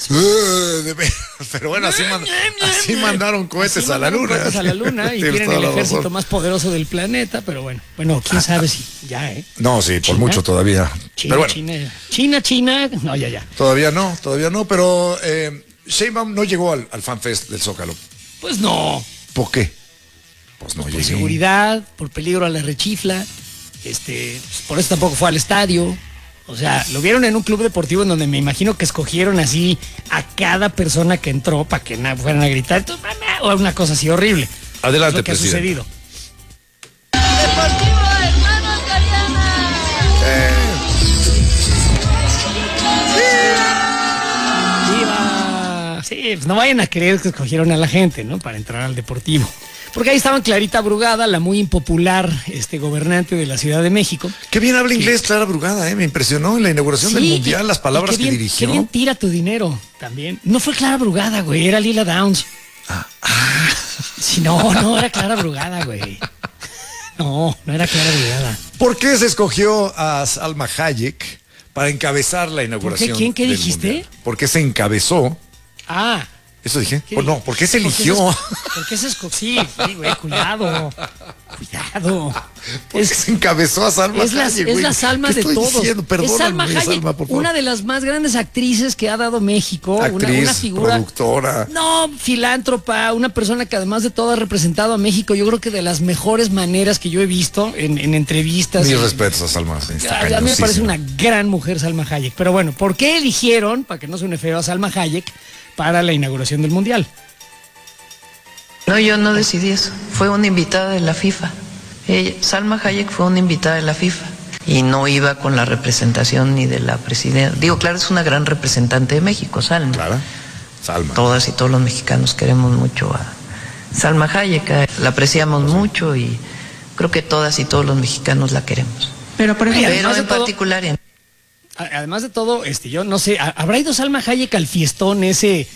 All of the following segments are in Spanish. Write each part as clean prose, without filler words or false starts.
Pero bueno, así mandaron cohetes a la luna. Cohetes a la luna y tienen el ejército más poderoso del planeta, pero bueno, quién sabe si ya, No, sí, por mucho todavía. China, pero bueno. China, no, ya. Todavía no, pero Sheinbaum no llegó al FanFest del Zócalo. Pues no. ¿Por qué? Pues no por llegué. Seguridad, por peligro a la rechifla, por eso tampoco fue al estadio. O sea, lo vieron en un club deportivo en donde me imagino que escogieron así a cada persona que entró para que fueran a gritar o una cosa así horrible. Adelante, es lo que presidente. ha sucedido. Deportivo Hermanos Galeana. ¡Viva! Sí, pues no vayan a creer que escogieron a la gente, ¿no? Para entrar al deportivo. Porque ahí estaban Clarita Brugada, la muy impopular gobernante de la Ciudad de México. Qué bien habla inglés Clara Brugada, me impresionó en la inauguración del Mundial, las palabras que dirigió. Qué bien tira tu dinero también. No fue Clara Brugada, güey, era Lila Downs. Sí, no era Clara Brugada, güey. No era Clara Brugada. ¿Por qué se escogió a Salma Hayek para encabezar la inauguración? ¿Por qué? ¿Qué del dijiste? Mundial? ¿Por qué se encabezó? ¿Eso dije? Pues no, ¿por qué se eligió? ¿Por qué se escogió? Sí, güey, cuidado. ¿Por qué se encabezó a Salma Hayek, es la Salma de todos. Perdóname, es Salma Hayek, Salma, por favor. una de las más grandes actrices que ha dado México. Actriz, una figura. productora. No, filántropa, una persona que además de todo ha representado a México, yo creo que de las mejores maneras que yo he visto en entrevistas. Mis respetos a Salma. A mí me parece una gran mujer Salma Hayek. Pero bueno, ¿por qué eligieron, para que no suene feo, a Salma Hayek para la inauguración del Mundial? No, yo no decidí eso. Fue una invitada de la FIFA. Salma Hayek fue una invitada de la FIFA y no iba con la representación ni de la presidenta. Digo, claro, es una gran representante de México, Salma. Claro, Salma. Todas y todos los mexicanos queremos mucho a Salma Hayek, la apreciamos mucho y creo que todas y todos los mexicanos la queremos. Pero en particular además de todo, yo no sé, ¿habrá ido Salma Hayek al fiestón ese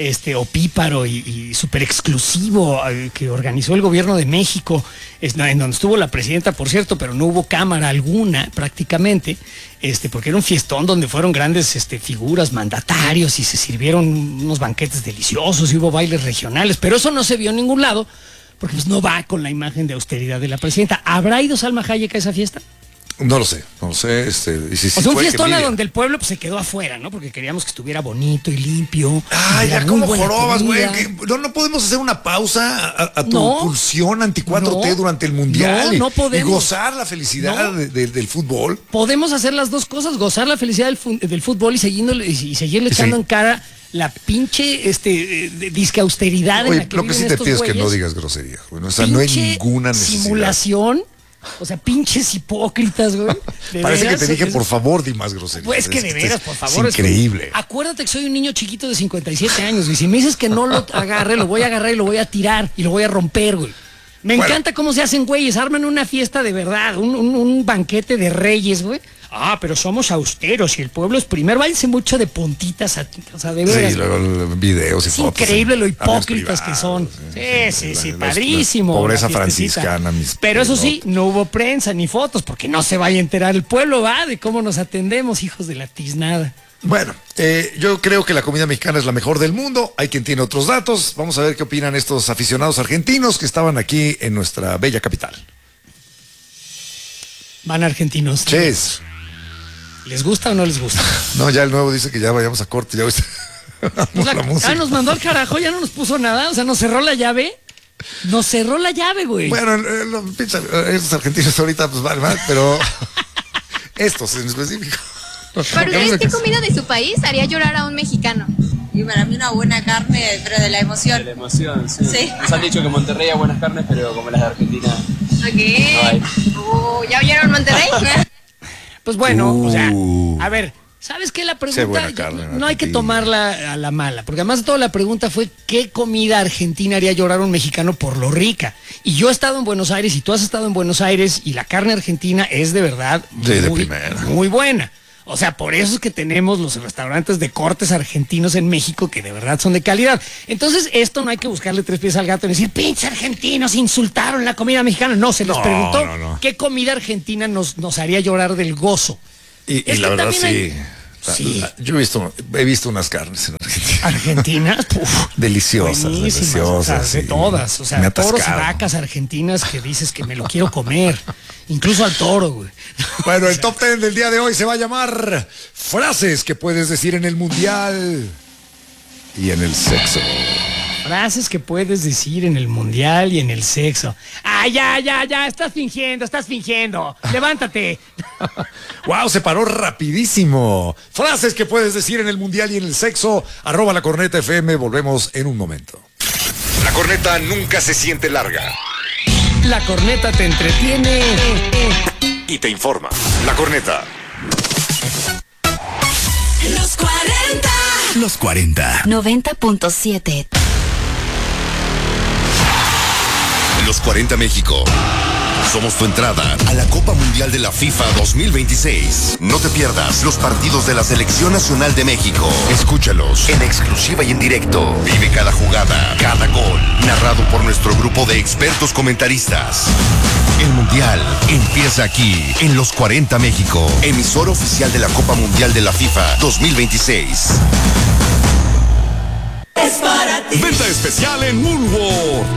opíparo y súper exclusivo que organizó el gobierno de México, en donde estuvo la presidenta, por cierto, pero no hubo cámara alguna prácticamente, porque era un fiestón donde fueron grandes figuras, mandatarios, y se sirvieron unos banquetes deliciosos y hubo bailes regionales, pero eso no se vio en ningún lado porque pues no va con la imagen de austeridad de la presidenta. ¿Habrá ido Salma Hayek a esa fiesta? No lo sé. Y si un fiestón donde el pueblo se quedó afuera, ¿no? Porque queríamos que estuviera bonito y limpio. Ya como jorobas, güey. No podemos hacer una pausa a tu pulsión anti-4T durante el Mundial no podemos. Y gozar la felicidad del fútbol. Podemos hacer las dos cosas, gozar la felicidad del fútbol y seguirle echando en cara la pinche disque austeridad. Oye, lo que sí te pido es que no digas groserías, güey. O sea, no hay ninguna necesidad. Simulación. O sea, pinches hipócritas, güey. Parece que te dije, por favor, di más groserías. Pues que de veras, por favor. Es increíble. Acuérdate que soy un niño chiquito de 57 años, y si me dices que no lo agarre, lo voy a agarrar y lo voy a tirar y lo voy a romper, güey. Me encanta cómo se hacen güeyes, arman una fiesta de verdad, un banquete de reyes, güey. Pero somos austeros y el pueblo es primero. Váyanse mucho de puntitas, o sea, de veras. Sí, luego videos y es fotos. Increíble lo hipócritas que son. Sí, padrísimo. Pobreza franciscana. Pero eso sí, no hubo prensa ni fotos, porque no se vaya a enterar el pueblo, de cómo nos atendemos, hijos de la tiznada. Bueno, yo creo que la comida mexicana es la mejor del mundo. Hay quien tiene otros datos. Vamos a ver qué opinan estos aficionados argentinos que estaban aquí en nuestra bella capital. Van argentinos. Ches. ¿Les gusta o no les gusta? No, ya el nuevo dice que ya vayamos a corte. Ya nos mandó al carajo, ya no nos puso nada. O sea, nos cerró la llave. Nos cerró la llave, güey. Bueno, estos argentinos ahorita pues vale más, pero estos en específico. ¿Para ustedes qué comida de su país haría llorar a un mexicano? Y para mí una buena carne, pero de la emoción. De la emoción, sí. Nos han dicho que en Monterrey hay buenas carnes, pero como las de Argentina no hay. ¿Ya oyeron Monterrey? Pues bueno, o sea, a ver, ¿sabes qué? La pregunta no hay que tomarla a la mala, porque además de todo la pregunta fue ¿qué comida argentina haría llorar a un mexicano por lo rica? Y yo he estado en Buenos Aires y tú has estado en Buenos Aires y la carne argentina es de verdad muy buena. O sea, por eso es que tenemos los restaurantes de cortes argentinos en México que de verdad son de calidad. Entonces, esto no hay que buscarle tres pies al gato y decir, pinches argentinos, insultaron la comida mexicana. No, se les preguntó qué comida argentina nos haría llorar del gozo. Y la verdad sí. Yo he visto unas carnes en Argentina. Argentinas, deliciosas. O sea, de todas. O sea, toros y vacas argentinas que dices que me lo quiero comer. Incluso al toro, güey. Bueno, el top 10 del día de hoy se va a llamar frases que puedes decir en el mundial y en el sexo. Frases que puedes decir en el mundial y en el sexo. Ya, estás fingiendo. Levántate. Wow, se paró rapidísimo. Frases que puedes decir en el mundial y en el sexo. @lacorneta_FM, volvemos en un momento. La corneta nunca se siente larga. La corneta te entretiene y te informa. La corneta. Los 40. Los 40. 90.7. Los 40 México. Somos tu entrada a la Copa Mundial de la FIFA 2026. No te pierdas los partidos de la Selección Nacional de México. Escúchalos en exclusiva y en directo. Vive cada jugada, cada gol, narrado por nuestro grupo de expertos comentaristas. El Mundial empieza aquí, en Los 40 México, emisora oficial de la Copa Mundial de la FIFA 2026. Es para ti. Venta especial en Woolworth.